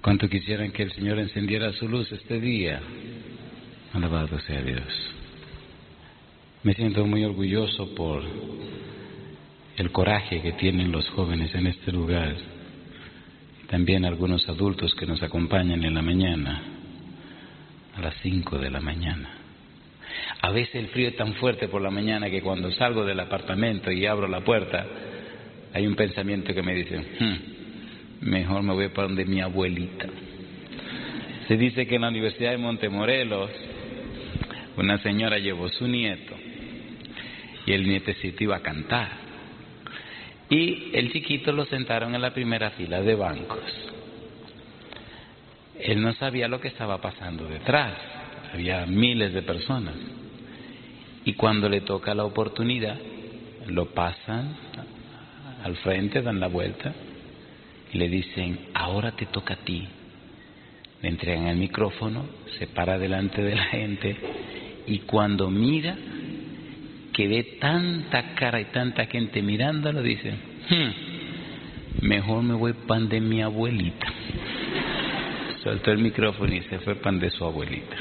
¿Cuánto quisieran que el Señor encendiera su luz este día? Alabado sea Dios. Me siento muy orgulloso por el coraje que tienen los jóvenes en este lugar. También algunos adultos que nos acompañan en la mañana, a las 5 de la mañana. A veces el frío es tan fuerte por la mañana que cuando salgo del apartamento y abro la puerta, hay un pensamiento que me dice, mejor me voy para donde mi abuelita. Se dice que en la Universidad de Montemorelos, una señora llevó su nieto y el nietecito iba a cantar. Y el chiquito lo sentaron en la primera fila de bancos. Él no sabía lo que estaba pasando detrás. Había miles de personas. Y cuando le toca la oportunidad, lo pasan al frente, dan la vuelta y le dicen, ahora te toca a ti. Le entregan el micrófono, se para delante de la gente y cuando mira, que ve tanta cara y tanta gente mirándolo, dice, mejor me voy pan de mi abuelita. Soltó el micrófono y se fue pan de su abuelita.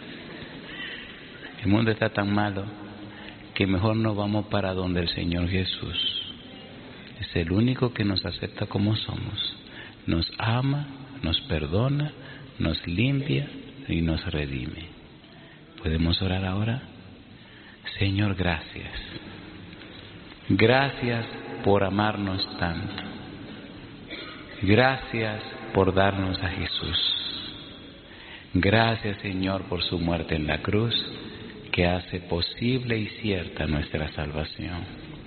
El mundo está tan malo que mejor nos vamos para donde el Señor Jesús. Es el único que nos acepta como somos. Nos ama, nos perdona, nos limpia y nos redime. ¿Podemos orar ahora? Señor, gracias. Gracias por amarnos tanto. Gracias por darnos a Jesús. Gracias, Señor, por su muerte en la cruz, que hace posible y cierta nuestra salvación.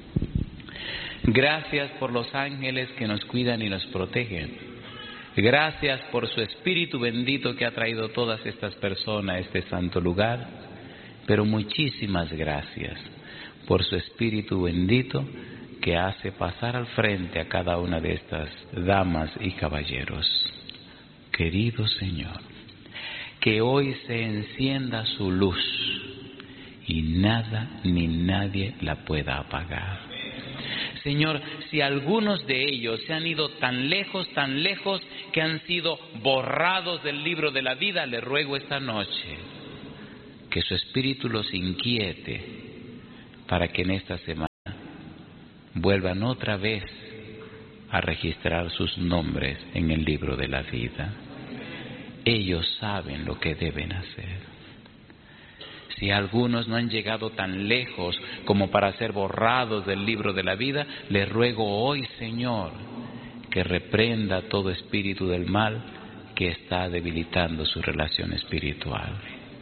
Gracias por los ángeles que nos cuidan y nos protegen. Gracias por su Espíritu bendito que ha traído todas estas personas a este santo lugar. Pero muchísimas gracias por su Espíritu bendito que hace pasar al frente a cada una de estas damas y caballeros. Querido Señor, que hoy se encienda su luz y nada ni nadie la pueda apagar. Señor, si algunos de ellos se han ido tan lejos, que han sido borrados del libro de la vida, le ruego esta noche que su espíritu los inquiete para que en esta semana vuelvan otra vez a registrar sus nombres en el libro de la vida. Ellos saben lo que deben hacer. Si algunos no han llegado tan lejos como para ser borrados del libro de la vida, les ruego hoy, Señor, que reprenda todo espíritu del mal que está debilitando su relación espiritual.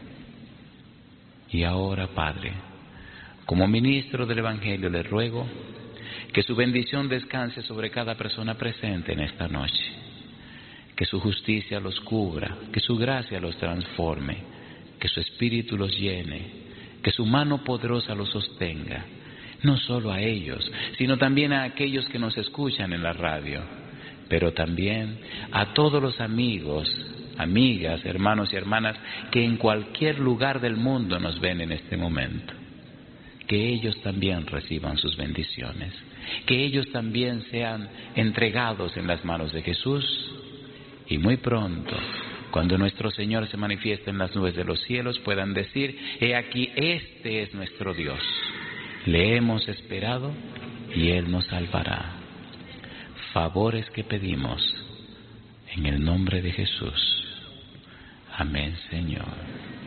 Y ahora, Padre, como ministro del Evangelio, le ruego que su bendición descanse sobre cada persona presente en esta noche, que su justicia los cubra, que su gracia los transforme, que su espíritu los llene, que su mano poderosa los sostenga, no solo a ellos, sino también a aquellos que nos escuchan en la radio, pero también a todos los amigos, amigas, hermanos y hermanas que en cualquier lugar del mundo nos ven en este momento. Que ellos también reciban sus bendiciones, que ellos también sean entregados en las manos de Jesús y muy pronto, cuando nuestro Señor se manifieste en las nubes de los cielos, puedan decir, he aquí, este es nuestro Dios, le hemos esperado y Él nos salvará. Favores que pedimos en el nombre de Jesús. Amén, Señor.